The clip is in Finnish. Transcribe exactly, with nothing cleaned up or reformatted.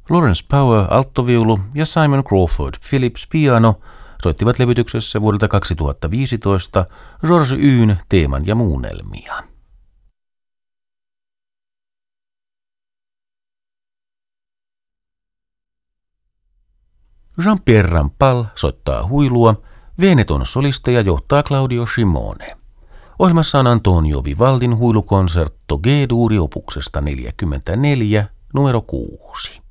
Lawrence Power alttoviulu ja Simon Crawford Phillips piano soittivat levytyksessä vuodelta kaksituhattaviisitoista George Yn teeman ja muunnelmia. Jean-Pierre Rampal soittaa huilua, Veneton solisteja johtaa Claudio Scimone. Ohjelmassa on Antonio Vivaldin huilukonsertto G-duuri opuksesta neljäkymmentäneljä, numero kuusi.